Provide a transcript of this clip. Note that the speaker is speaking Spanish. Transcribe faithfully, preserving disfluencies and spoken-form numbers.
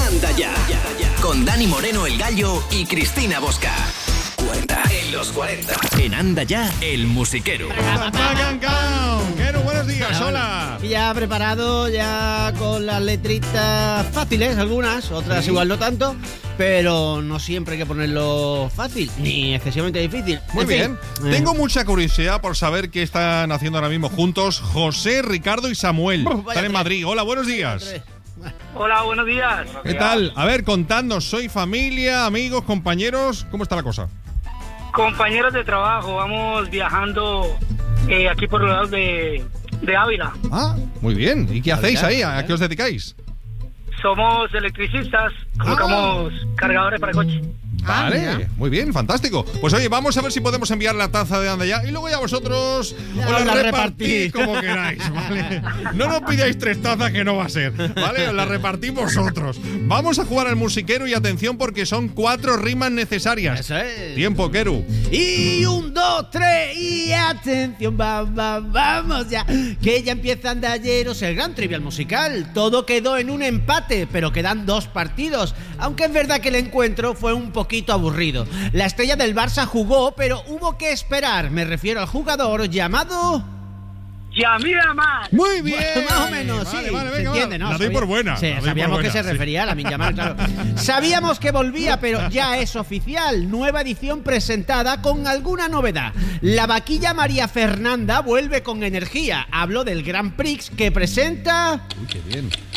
Anda Ya, con Dani Moreno el Gallo y Cristina Bosca. Cuenta en los cuarenta. En Anda Ya, el musiquero. Quero, buenos días, hola. Ya preparado, ya con las letritas fáciles, algunas, otras Sí. igual no tanto, pero no siempre hay que ponerlo fácil, ni excesivamente difícil. Muy En bien. fin, eh, Tengo mucha curiosidad por saber qué están haciendo ahora mismo juntos José, Ricardo y Samuel. Uf, vaya Están en tres. Madrid. Hola, buenos días. tres. Hola, buenos días. ¿Qué tal? A ver, contadnos, ¿soy familia, amigos, compañeros? ¿Cómo está la cosa? Compañeros de trabajo, vamos viajando eh, aquí por los lados de, de Ávila. Ah, muy bien. ¿Y qué hacéis ahí? ¿A Ávila. qué os dedicáis? Somos electricistas, colocamos cargadores para coche. Ah, Vale, mira. muy bien, fantástico. Pues oye, vamos a ver si podemos enviar la taza de Anda Ya y luego ya vosotros Ya os la, la repartís repartís. como queráis, ¿vale? No nos pidáis tres tazas que no va a ser, ¿vale? Os la repartís vosotros. Vamos a jugar al musiquero y atención porque son cuatro rimas necesarias. Eso es. Tiempo, Keru. Y un, dos, tres, y atención, va, va, vamos ya. Que ya empieza Andalleros, el gran trivial musical. Todo quedó en un empate, pero quedan dos partidos. Aunque es verdad que el encuentro fue un poquito aburrido. La estrella del Barça jugó, pero hubo que esperar. Me refiero al jugador llamado... Yamil Amal. Muy bien. Más o menos, Vale, sí. vale, se venga, entiende, va. ¿no? La doy Sabía- por buena. Sí, la doy sabíamos por que buena, se sí. refería a la Yamal, claro. Sabíamos que volvía, pero ya es oficial. Nueva edición presentada con alguna novedad. La vaquilla María Fernanda vuelve con energía. Hablo del Grand Prix que presenta... Uy, qué bien.